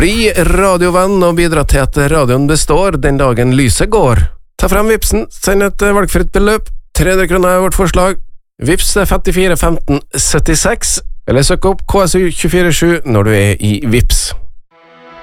Bli radiovenn og bidra til at radioen består den dagen lyset går. Ta frem Vipsen, send et valgfritt beløp, 300 kroner er vårt forslag. Vips 54 15 76, eller søk opp KSU 247 når du er i Vips.